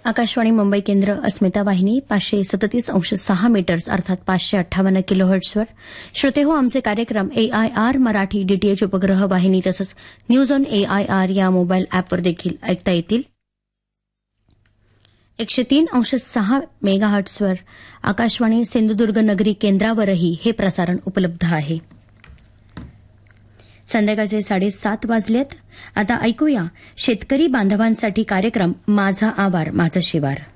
आकाशवाणी मुंबई केंद्र अस्मिता वाहिनी 537.6 मीटर्स अर्थात 558 किलोहर्ट्झवर. श्रोते हो, आमचे कार्यक्रम AIR मराठी DTH उपग्रह वाहिनी तसंच न्यूज ऑन AIR या मोबाईल अॅपवर देखील ऐकता येतील. 103.6 मेगाहर्ट्झवर आकाशवाणी सिंधुदुर्ग नगरी केंद्रावरही हे प्रसारण उपलब्ध आहे. संध्याकाळचे 7:30 वाजलेत. आता ऐकूया शेतकरी बांधवांसाठी कार्यक्रम माझा आवार माझं शिवार.